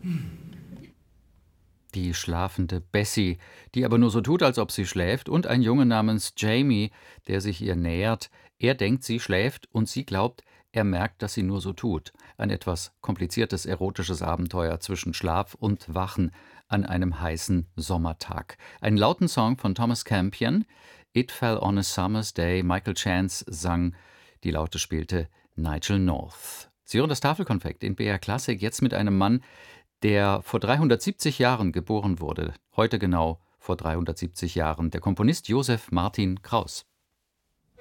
Die schlafende Bessie, die aber nur so tut, als ob sie schläft, und ein Junge namens Jamie, der sich ihr nähert. Er denkt, sie schläft, und sie glaubt, er merkt, dass sie nur so tut. Ein etwas kompliziertes erotisches Abenteuer zwischen Schlaf und Wachen an einem heißen Sommertag. Einen lauten Song von Thomas Campion, It Fell on a Summer's Day. Michael Chance sang, die Laute spielte Nigel North. Sie hören das Tafelkonfekt in BR Klassik, jetzt mit einem Mann, der vor 370 Jahren geboren wurde. Heute genau vor 370 Jahren. Der Komponist Joseph Martin Kraus.